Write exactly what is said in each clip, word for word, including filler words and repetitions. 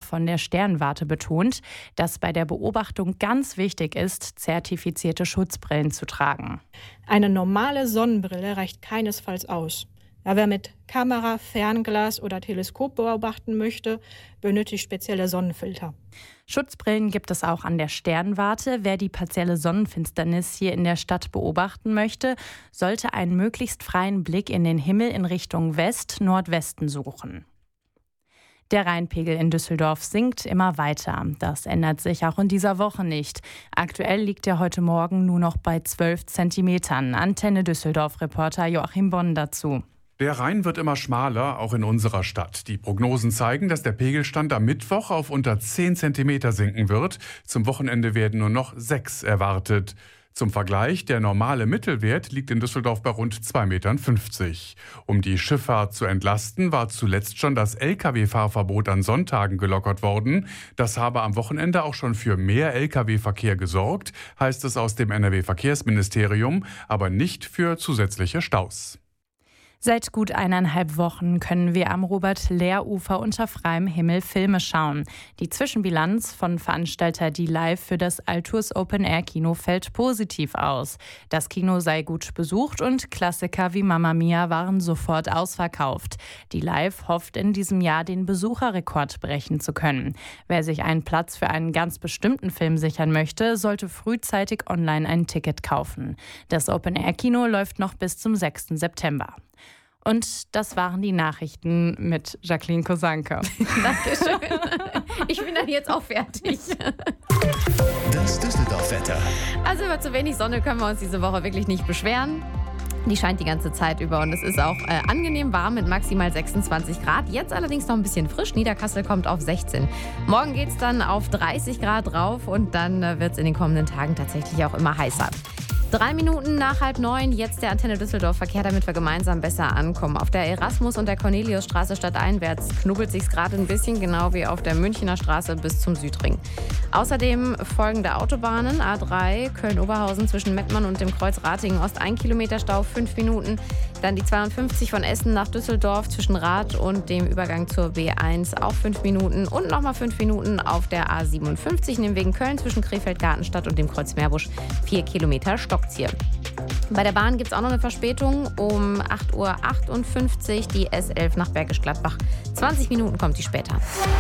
von der Sternwarte betont, dass bei der Beobachtung ganz wichtig ist, zertifizierte Schutzbrillen zu tragen. Eine normale Sonnenbrille reicht keinesfalls aus. Ja, wer mit Kamera, Fernglas oder Teleskop beobachten möchte, benötigt spezielle Sonnenfilter. Schutzbrillen gibt es auch an der Sternwarte. Wer die partielle Sonnenfinsternis hier in der Stadt beobachten möchte, sollte einen möglichst freien Blick in den Himmel in Richtung West-Nordwesten suchen. Der Rheinpegel in Düsseldorf sinkt immer weiter. Das ändert sich auch in dieser Woche nicht. Aktuell liegt er heute Morgen nur noch bei zwölf Zentimetern. Antenne Düsseldorf-Reporter Joachim Bonn dazu. Der Rhein wird immer schmaler, auch in unserer Stadt. Die Prognosen zeigen, dass der Pegelstand am Mittwoch auf unter zehn Zentimeter sinken wird. Zum Wochenende werden nur noch sechs erwartet. Zum Vergleich, der normale Mittelwert liegt in Düsseldorf bei rund zwei Komma fünfzig Metern. Um die Schifffahrt zu entlasten, war zuletzt schon das L K W-Fahrverbot an Sonntagen gelockert worden. Das habe am Wochenende auch schon für mehr L K W-Verkehr gesorgt, heißt es aus dem N R W-Verkehrsministerium, aber nicht für zusätzliche Staus. Seit gut eineinhalb Wochen können wir am Robert-Lehr-Ufer unter freiem Himmel Filme schauen. Die Zwischenbilanz von Veranstalter D-Live für das Altours Open-Air-Kino fällt positiv aus. Das Kino sei gut besucht und Klassiker wie Mamma Mia waren sofort ausverkauft. D-Live hofft in diesem Jahr den Besucherrekord brechen zu können. Wer sich einen Platz für einen ganz bestimmten Film sichern möchte, sollte frühzeitig online ein Ticket kaufen. Das Open-Air-Kino läuft noch bis zum sechsten September. Und das waren die Nachrichten mit Jacqueline Kosanke. Dankeschön. Ich bin dann jetzt auch fertig. Das Düsseldorf-Wetter. Also über zu wenig Sonne können wir uns diese Woche wirklich nicht beschweren. Die scheint die ganze Zeit über und es ist auch äh, angenehm warm mit maximal sechsundzwanzig Grad. Jetzt allerdings noch ein bisschen frisch. Niederkassel kommt auf sechzehn. Morgen geht es dann auf dreißig Grad drauf und dann äh, wird es in den kommenden Tagen tatsächlich auch immer heißer. Drei Minuten nach halb neun, jetzt der Antenne Düsseldorf-Verkehr, damit wir gemeinsam besser ankommen. Auf der Erasmus- und der Corneliusstraße stadteinwärts knubbelt sich's gerade ein bisschen, genau wie auf der Münchner Straße bis zum Südring. Außerdem folgende Autobahnen: A drei Köln-Oberhausen zwischen Mettmann und dem Kreuz Ratingen-Ost, ein Kilometer Stau, fünf Minuten. Dann die zweiundfünfzig von Essen nach Düsseldorf zwischen Rath und dem Übergang zur B eins, auch fünf Minuten. Und nochmal fünf Minuten auf der A siebenundfünfzig, in dem Wegen Köln zwischen Krefeld-Gartenstadt und dem Kreuz Meerbusch, vier Kilometer Stockziel. Bei der Bahn gibt es auch noch eine Verspätung um acht Uhr achtundfünfzig, die S elf nach Bergisch Gladbach. zwanzig Minuten kommt die später.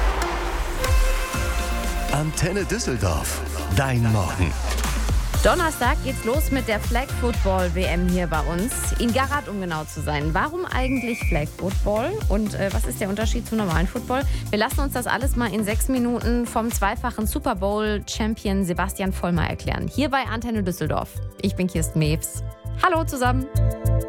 Antenne Düsseldorf, dein Morgen. Donnerstag geht's los mit der Flag Football W M hier bei uns. In Garat, um genau zu sein. Warum eigentlich Flag Football und äh, was ist der Unterschied zum normalen Football? Wir lassen uns das alles mal in sechs Minuten vom zweifachen Super Bowl Champion Sebastian Vollmer erklären. Hier bei Antenne Düsseldorf. Ich bin Kirsten Mewes. Hallo zusammen.